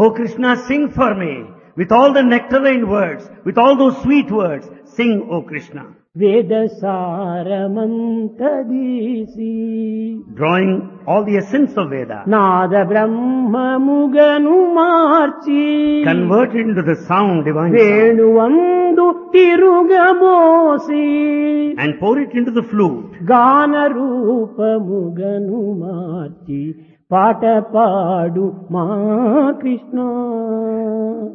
Oh Krishna, sing for me with all the nectarine words, with all those sweet words. Sing, O Krishna. వేద సారమంతదీసి Drawing all the essence of Veda, Nada బ్రహ్మముగను March convert it into the sound, divine sound, వేణువందు తిరుగబోసి and pour it into the flute. గాన రూపముగను మార్చి పాట పాడు మా కృష్ణ.